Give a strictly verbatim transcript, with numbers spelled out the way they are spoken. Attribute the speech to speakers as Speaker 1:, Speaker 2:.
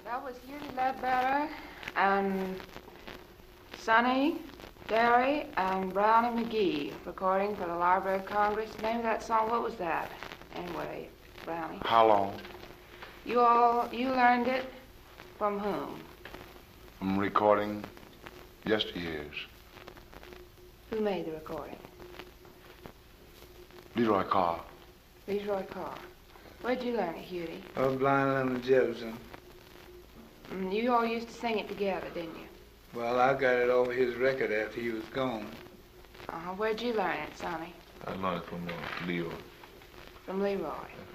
Speaker 1: That was Hughie Ledbetter and Sonny, Derry, and Brownie McGee recording for the Library of Congress. The name of that song, what was that? Anyway, Brownie.
Speaker 2: How long?
Speaker 1: You all, you learned it from whom?
Speaker 2: I'm recording yesteryears.
Speaker 1: Who made the recording?
Speaker 2: Leroy Carr.
Speaker 1: Leroy Carr. Where'd you learn it, Hughie?
Speaker 3: Oh, Blind Lemon Jefferson.
Speaker 1: Mm, you all used to sing it together, didn't you?
Speaker 3: Well, I got it over his record after he was gone.
Speaker 1: Uh-huh. Where'd you learn it, Sonny?
Speaker 4: I learned it from uh, Leroy.
Speaker 1: From Leroy.